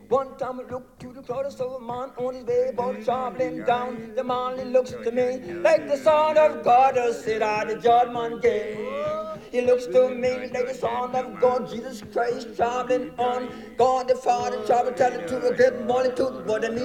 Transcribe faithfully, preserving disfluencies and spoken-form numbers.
One time I looked to the cloud of a man on his way about traveling down. The man he looks to me like the Son of God, who sit at the judgment gate. He looks to me like the Son of God, Jesus Christ, traveling on. God the Father, travel, tell it to a great multitude, what I need.